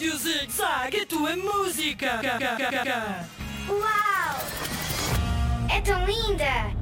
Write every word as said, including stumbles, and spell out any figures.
Rádio Zig-Zag, a tua música. Uau! É tão linda!